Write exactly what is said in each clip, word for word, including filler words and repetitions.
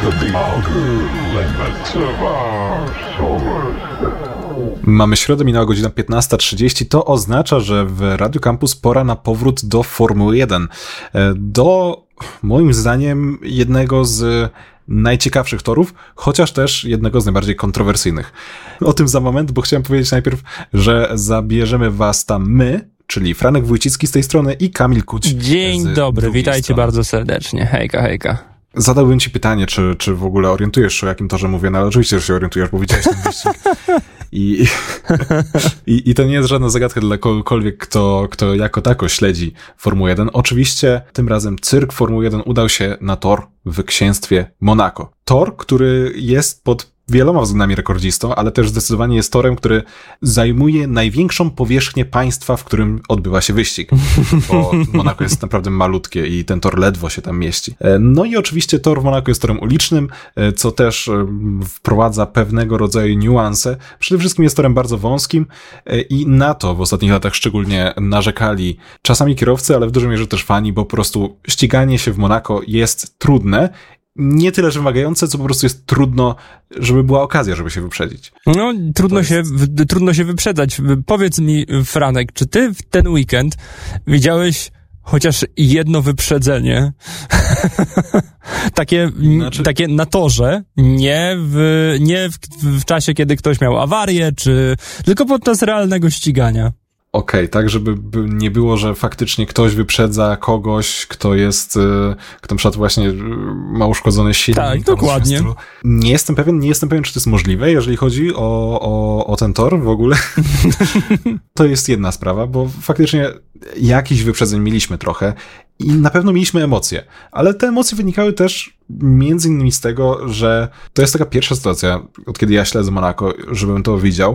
Mamy środę, minęła godzina piętnasta trzydzieści. To oznacza, że w Radio Campus pora na powrót do Formuły jeden. Do, moim zdaniem, jednego z najciekawszych torów, chociaż też jednego z najbardziej kontrowersyjnych. O tym za moment, bo chciałem powiedzieć najpierw, że zabierzemy was tam my, czyli Franek Wójcicki z tej strony i Kamil Kuć. Dzień dobry, witajcie strony. Bardzo serdecznie. Hejka, hejka. Zadałbym ci pytanie, czy, czy w ogóle orientujesz się, o jakim torze mówię, no ale oczywiście, że się orientujesz, bo widziałeś ten wyścig. I, i, I to nie jest żadna zagadka dla kogokolwiek, kto, kto jako tako śledzi Formułę jeden. Oczywiście tym razem cyrk Formuły jeden udał się na tor w księstwie Monako. Tor, który jest pod wieloma względami rekordzistą, ale też zdecydowanie jest torem, który zajmuje największą powierzchnię państwa, w którym odbywa się wyścig. Bo Monako jest naprawdę malutkie i ten tor ledwo się tam mieści. No i oczywiście tor w Monako jest torem ulicznym, co też wprowadza pewnego rodzaju niuanse. Przede wszystkim jest torem bardzo wąskim i na to w ostatnich latach szczególnie narzekali czasami kierowcy, ale w dużej mierze też fani, bo po prostu ściganie się w Monako jest trudne. Nie tyle, że wymagające, co po prostu jest trudno, żeby była okazja, żeby się wyprzedzić. No, trudno jest... się, w, trudno się wyprzedzać. Powiedz mi, Franek, czy ty w ten weekend widziałeś chociaż jedno wyprzedzenie? takie, znaczy... takie na torze, nie w, nie w, w czasie, kiedy ktoś miał awarię, czy tylko podczas realnego ścigania. Okej, okay, tak, żeby nie było, że faktycznie ktoś wyprzedza kogoś, kto jest, kto na przykład właśnie ma uszkodzone silnik. Tak, dokładnie. Nie jestem pewien, nie jestem pewien, czy to jest możliwe, jeżeli chodzi o, o, o ten tor w ogóle. To jest jedna sprawa, bo faktycznie jakichś wyprzedzeń mieliśmy trochę i na pewno mieliśmy emocje, ale te emocje wynikały też między innymi z tego, że to jest taka pierwsza sytuacja, od kiedy ja śledzę Monako, żebym to widział,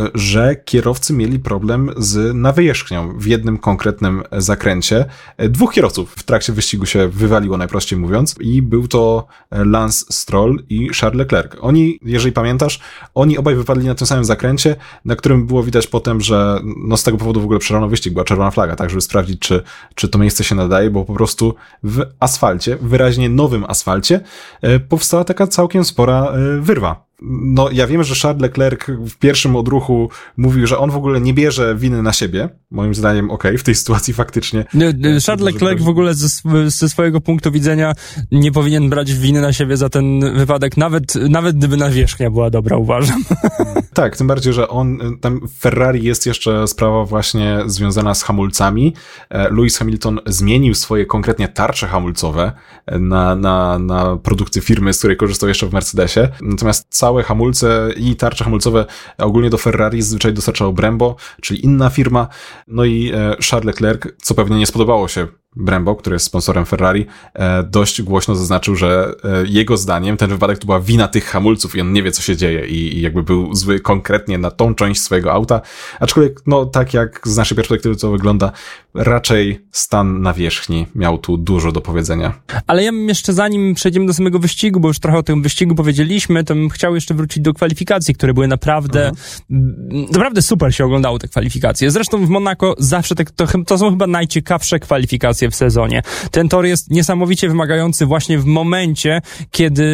że kierowcy mieli problem z nawierzchnią w jednym konkretnym zakręcie. Dwóch kierowców w trakcie wyścigu się wywaliło, najprościej mówiąc, i był to Lance Stroll i Charles Leclerc. Oni, jeżeli pamiętasz, oni obaj wypadli na tym samym zakręcie, na którym było widać potem, że no z tego powodu w ogóle przerwano wyścig, była czerwona flaga, tak, żeby sprawdzić, czy, czy to miejsce się nadaje, bo po prostu w asfalcie, wyraźnie nowym asfalcie, powstała taka całkiem spora wyrwa. No, ja wiem, że Charles Leclerc w pierwszym odruchu mówił, że on w ogóle nie bierze winy na siebie. Moim zdaniem, okej, okay, w tej sytuacji faktycznie. Charles Leclerc w ogóle ze, ze swojego punktu widzenia nie powinien brać winy na siebie za ten wypadek, nawet, nawet gdyby nawierzchnia była dobra, uważam. Tak, tym bardziej, że on, tam w Ferrari jest jeszcze sprawa właśnie związana z hamulcami. Lewis Hamilton zmienił swoje konkretnie tarcze hamulcowe na, na, na produkty firmy, z której korzystał jeszcze w Mercedesie. Natomiast całe hamulce i tarcze hamulcowe ogólnie do Ferrari zazwyczaj dostarczało Brembo, czyli inna firma. No i Charles Leclerc, co pewnie nie spodobało się Brembo, który jest sponsorem Ferrari, dość głośno zaznaczył, że jego zdaniem ten wypadek to była wina tych hamulców i on nie wie, co się dzieje i jakby był zły konkretnie na tą część swojego auta. Aczkolwiek, no tak jak z naszej perspektywy to wygląda, raczej stan nawierzchni miał tu dużo do powiedzenia. Ale ja bym jeszcze, zanim przejdziemy do samego wyścigu, bo już trochę o tym wyścigu powiedzieliśmy, to bym chciał jeszcze wrócić do kwalifikacji, które były naprawdę, mhm. naprawdę super się oglądało te kwalifikacje. Zresztą w Monako zawsze te, to, to są chyba najciekawsze kwalifikacje w sezonie. Ten tor jest niesamowicie wymagający właśnie w momencie, kiedy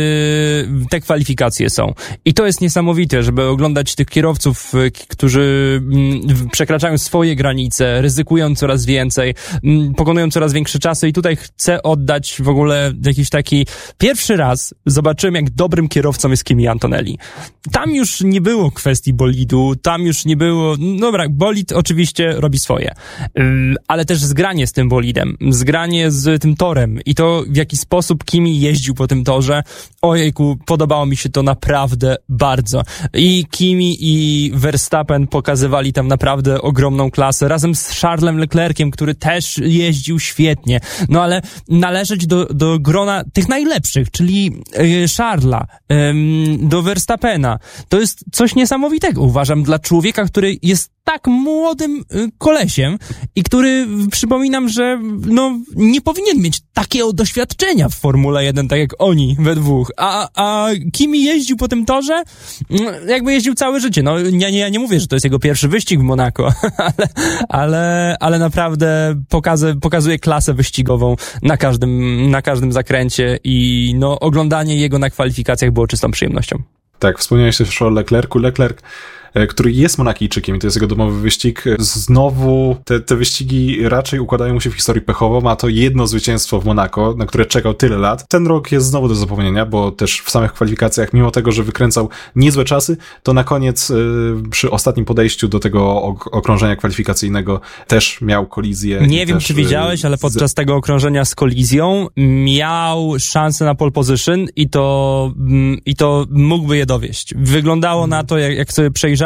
te kwalifikacje są. I to jest niesamowite, żeby oglądać tych kierowców, którzy przekraczają swoje granice, ryzykują coraz więcej, pokonują coraz większe czasy i tutaj chcę oddać w ogóle jakiś taki pierwszy raz zobaczyłem, jak dobrym kierowcą jest Kimi Antonelli. Tam już nie było kwestii bolidu, tam już nie było, no dobra, bolid oczywiście robi swoje, ale też zgranie z tym bolidem, zgranie z tym torem i to, w jaki sposób Kimi jeździł po tym torze, ojejku, podobało mi się to naprawdę bardzo. I Kimi i Verstappen pokazywali tam naprawdę ogromną klasę, razem z Charlesem Leclerciem, który też jeździł świetnie. No ale należeć do, do grona tych najlepszych, czyli yy, Charlesa, yy, do Verstappena. To jest coś niesamowitego, uważam, dla człowieka, który jest tak młodym kolesiem i który, przypominam, że no, nie powinien mieć takiego doświadczenia w Formule jeden, tak jak oni we dwóch. A, a Kimi jeździł po tym torze, jakby jeździł całe życie. No, ja nie, ja nie mówię, że to jest jego pierwszy wyścig w Monako, ale, ale, ale naprawdę pokazuje, pokazuje klasę wyścigową na każdym, na każdym zakręcie i no, oglądanie jego na kwalifikacjach było czystą przyjemnością. Tak, wspomniałeś też o Leclercu. Leclerc, który jest Monakijczykiem i to jest jego domowy wyścig. Znowu te, te wyścigi raczej układają mu się w historii pechowo. Ma to jedno zwycięstwo w Monako, na które czekał tyle lat. Ten rok jest znowu do zapomnienia, bo też w samych kwalifikacjach, mimo tego, że wykręcał niezłe czasy, to na koniec przy ostatnim podejściu do tego okrążenia kwalifikacyjnego też miał kolizję. Nie wiem, czy widziałeś, ale podczas z... tego okrążenia z kolizją miał szansę na pole position i to, i to mógłby je dowieść. Wyglądało hmm. na to, jak, jak sobie przejrzałeś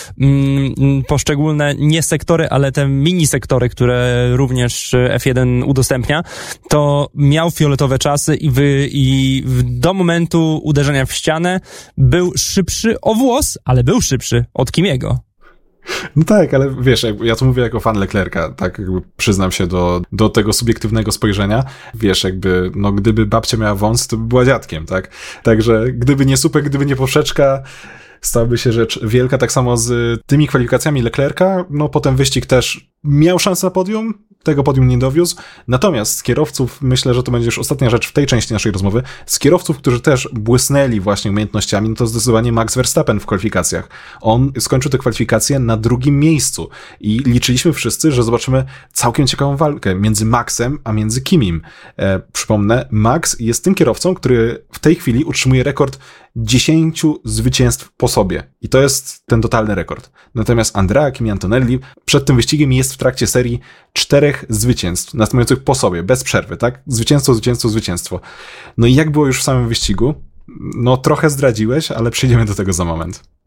mm, poszczególne nie sektory, ale te mini sektory, które również F jeden udostępnia, to miał fioletowe czasy i, wy, i do momentu uderzenia w ścianę był szybszy o włos, ale był szybszy od Kimiego. No tak, ale wiesz, ja to mówię jako fan Leclerca, tak jakby przyznam się do, do tego subiektywnego spojrzenia. Wiesz, jakby, no gdyby babcia miała wąs, to by była dziadkiem, tak? Także gdyby nie Supek, gdyby nie Poprzeczka, stałaby się rzecz wielka. Tak samo z tymi kwalifikacjami Leclerca, no potem wyścig też miał szansę na podium, tego podium nie dowiózł. Natomiast z kierowców, myślę, że to będzie już ostatnia rzecz w tej części naszej rozmowy, z kierowców, którzy też błysnęli właśnie umiejętnościami, no to zdecydowanie Max Verstappen w kwalifikacjach. On skończył te kwalifikacje na drugim miejscu i liczyliśmy wszyscy, że zobaczymy całkiem ciekawą walkę między Maxem a między Kimim. E, przypomnę, Max jest tym kierowcą, który w tej chwili utrzymuje rekord dziesięciu zwycięstw po sobie. I to jest ten totalny rekord. Natomiast Andrea Kimi Antonelli przed tym wyścigiem jest w trakcie serii czterech zwycięstw następujących po sobie, bez przerwy, tak? Zwycięstwo, zwycięstwo, zwycięstwo. No i jak było już w samym wyścigu? No trochę zdradziłeś, ale przejdziemy do tego za moment.